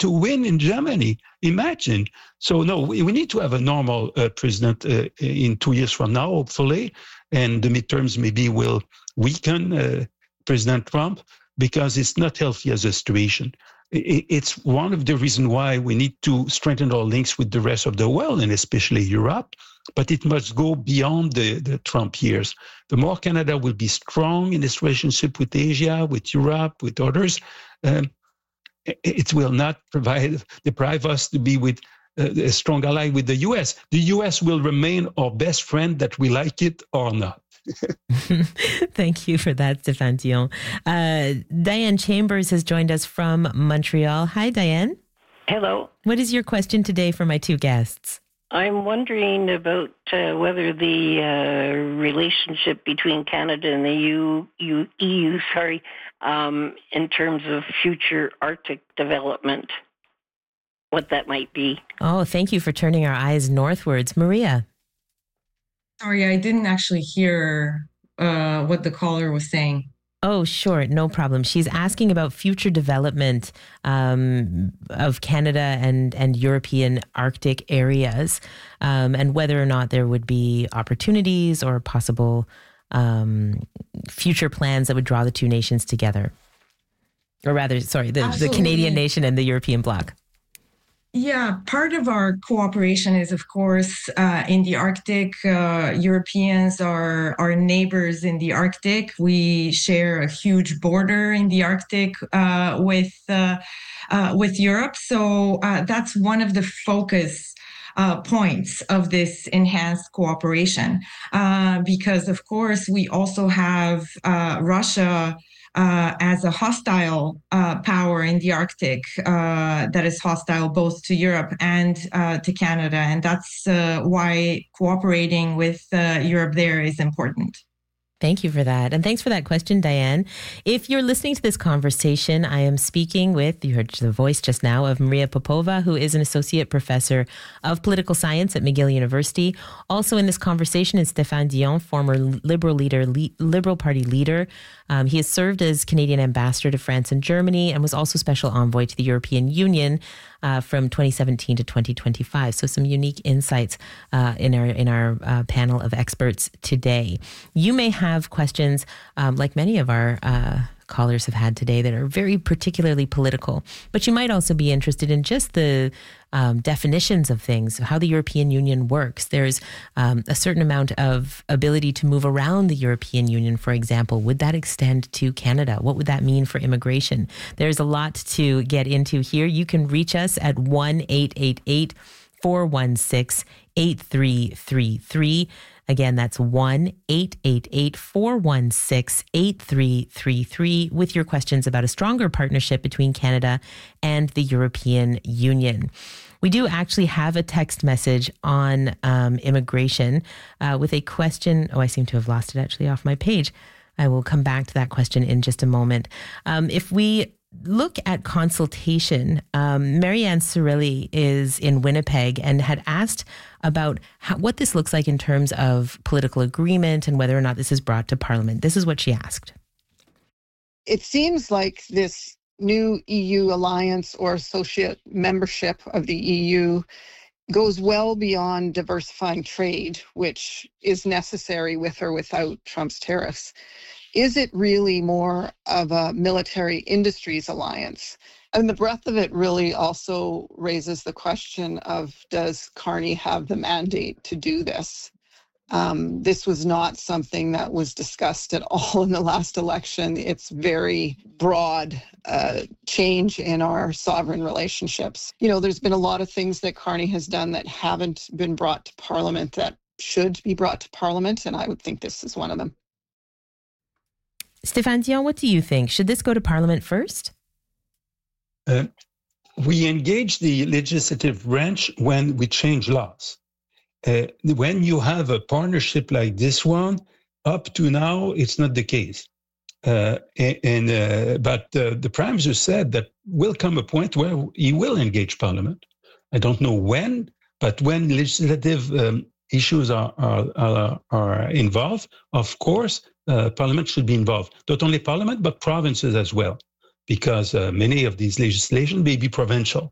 to win in Germany. Imagine. So no, we need to have a normal president in 2 years from now, hopefully, and the midterms maybe will weaken President Trump because it's not healthy as a situation. It's one of the reasons why we need to strengthen our links with the rest of the world, and especially Europe, but it must go beyond the Trump years. The more Canada will be strong in its relationship with Asia, with Europe, with others, it will not deprive us to be with a strong ally with the U.S. The U.S. will remain our best friend, that we like it or not. Thank you for that, Stéphane Dion. Diane Chambers has joined us from Montreal. Hi, Diane. Hello. What is your question today for my two guests? I'm wondering about whether the relationship between Canada and the EU, in terms of future Arctic development, what that might be. Oh, thank you for turning our eyes northwards. Maria. Sorry, I didn't actually hear what the caller was saying. Oh, sure. No problem. She's asking about future development of Canada and European Arctic areas, and whether or not there would be opportunities or possible future plans that would draw the two nations together. Or rather, sorry, the Canadian nation and the European bloc. Yeah, part of our cooperation is, of course, in the Arctic. Europeans are our neighbors in the Arctic. We share a huge border in the Arctic with Europe. So that's one of the focus points of this enhanced cooperation, because, of course, we also have Russia as a hostile power in the Arctic that is hostile both to Europe and to Canada. And that's why cooperating with Europe there is important. Thank you for that. And thanks for that question, Diane. If you're listening to this conversation, I am speaking with, you heard the voice just now, of Maria Popova, who is an associate professor of political science at McGill University. Also in this conversation is Stéphane Dion, former Liberal Party leader. He has served as Canadian ambassador to France and Germany and was also special envoy to the European Union from 2017 to 2025. So some unique insights in our panel of experts today. You may have questions, like many of our callers have had today, that are very particularly political, but you might also be interested in just the definitions of things, how the European Union works. There's a certain amount of ability to move around the European Union, for example. Would that extend to Canada? What would that mean for immigration? There's a lot to get into here. You can reach us at 1-888-416-8333. Again, that's 1-888-416-8333 with your questions about a stronger partnership between Canada and the European Union. We do actually have a text message on immigration with a question. Oh, I seem to have lost it actually off my page. I will come back to that question in just a moment. If we look at consultation, Marianne Cirilli is in Winnipeg and had asked about what this looks like in terms of political agreement and whether or not this is brought to Parliament. This is what she asked. It seems like this new EU alliance or associate membership of the EU goes well beyond diversifying trade, which is necessary with or without Trump's tariffs. Is it really more of a military industries alliance? And the breadth of it really also raises the question of, does Carney have the mandate to do this? This was not something that was discussed at all in the last election. It's very broad change in our sovereign relationships. You know, there's been a lot of things that Carney has done that haven't been brought to Parliament that should be brought to Parliament, and I would think this is one of them. Stéphane Dion, what do you think? Should this go to Parliament first? We engage the legislative branch when we change laws. When you have a partnership like this one, up to now, it's not the case. But the Prime Minister said that will come a point where he will engage Parliament. I don't know when, but when legislative issues are involved, of course, Parliament should be involved. Not only Parliament, but provinces as well, because many of these legislation may be provincial.